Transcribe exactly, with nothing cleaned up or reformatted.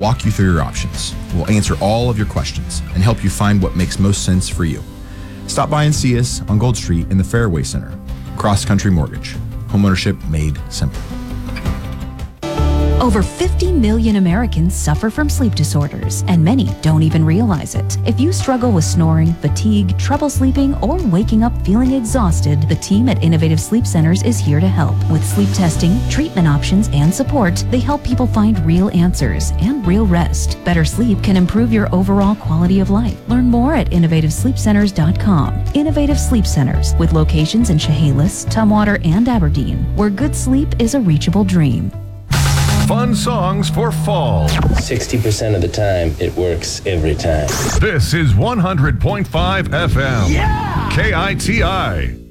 walk you through your options. We'll answer all of your questions and help you find what makes most sense for you. Stop by and see us on Gold Street in the Fairway Center. Cross Country Mortgage. Homeownership made simple. Over fifty million Americans suffer from sleep disorders, and many don't even realize it. If you struggle with snoring, fatigue, trouble sleeping, or waking up feeling exhausted, the team at Innovative Sleep Centers is here to help. With sleep testing, treatment options, and support, they help people find real answers and real rest. Better sleep can improve your overall quality of life. Learn more at innovative sleep centers dot com. Innovative Sleep Centers, with locations in Chehalis, Tumwater, and Aberdeen, where good sleep is a reachable dream. Fun songs for fall. sixty percent of the time, it works every time. This is one hundred point five F M. Yeah! K I T I.